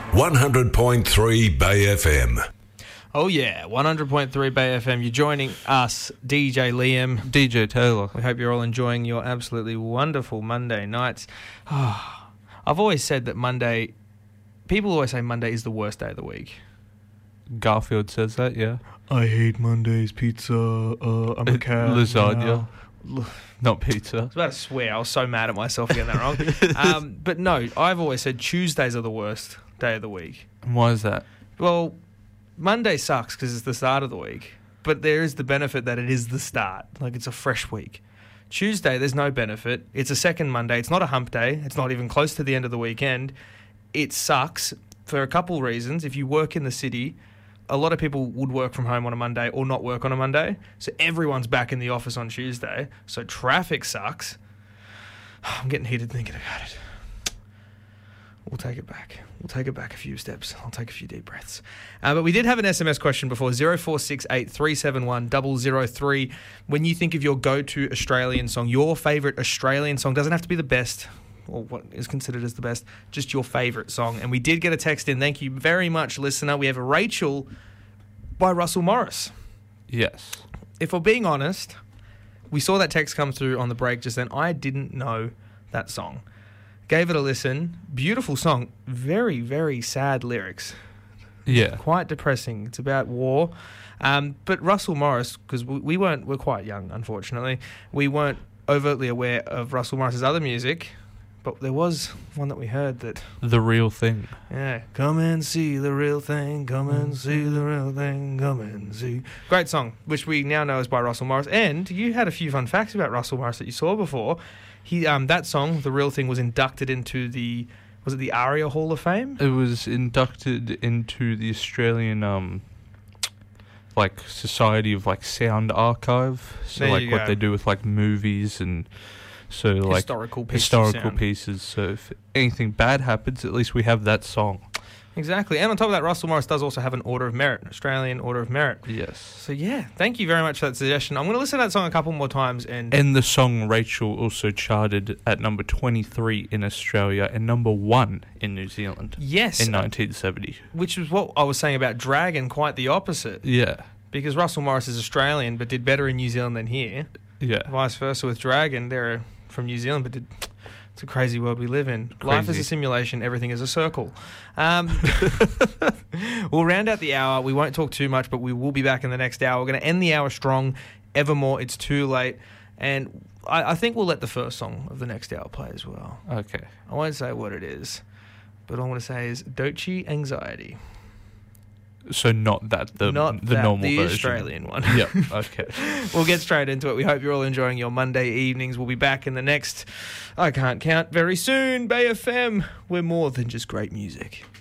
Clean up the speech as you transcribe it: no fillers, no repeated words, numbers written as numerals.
100.3 Bay FM. Oh yeah, 100.3 Bay FM. You're joining us, DJ Liam, DJ Taylor. We hope you're all enjoying your absolutely wonderful Monday nights. I've always said that people always say Monday is the worst day of the week. Garfield says that, yeah. I hate Mondays, pizza, I'm a cat. Lasagna. Not pizza. I was about to swear. I was so mad at myself for getting that wrong. But no, I've always said Tuesdays are the worst day of the week. And why is that? Well, Monday sucks because it's the start of the week, but there is the benefit that it is the start. Like, it's a fresh week. Tuesday, there's no benefit. It's a second Monday. It's not a hump day. It's not even close to the end of the weekend. It sucks for a couple reasons. If you work in the city, a lot of people would work from home on a Monday or not work on a Monday. So everyone's back in the office on Tuesday. So traffic sucks. I'm getting heated thinking about it. We'll take it back. We'll take it back a few steps. I'll take a few deep breaths. But we did have an SMS question before, 0468 371 003. When you think of your go-to Australian song, your favourite Australian song, doesn't have to be the best or what is considered as the best, just your favourite song. And we did get a text in. Thank you very much, listener. We have a Rachel by Russell Morris. Yes. If we're being honest, we saw that text come through on the break just then. I didn't know that song. Gave it a listen. Beautiful song. Very, very sad lyrics. Yeah. Quite depressing. It's about war. But Russell Morris, because we're quite young, unfortunately. We weren't overtly aware of Russell Morris's other music, but there was one that we heard that... The Real Thing. Yeah. Come and see the real thing. Come and see the real thing. Come and see. Great song, which we now know is by Russell Morris. And you had a few fun facts about Russell Morris that you saw before. That song, The Real Thing, was inducted into the ARIA Hall of Fame? It was inducted into the Australian Society of Sound Archive. So what they do with movies and so historical pieces. So if anything bad happens, at least we have that song. Exactly. And on top of that, Russell Morris does also have an Order of Merit, an Australian Order of Merit. Yes. So, yeah, thank you very much for that suggestion. I'm going to listen to that song a couple more times. And the song Rachel also charted at number 23 in Australia and number 1 in New Zealand. Yes. In 1970. Which was what I was saying about Dragon, quite the opposite. Yeah. Because Russell Morris is Australian but did better in New Zealand than here. Yeah. Vice versa with Dragon. They're from New Zealand but did... It's a crazy world we live in. Crazy. Life is a simulation. Everything is a circle. We'll round out the hour. We won't talk too much, but we will be back in the next hour. We're going to end the hour strong. Evermore, It's Too Late. And I think we'll let the first song of the next hour play as well. Okay. I won't say what it is, but all I'm going to say is Doechii Anxiety. So not that, the normal version. The Australian one. Yep, okay. We'll get straight into it. We hope you're all enjoying your Monday evenings. We'll be back in the next, I can't count, very soon. Bay FM, we're more than just great music.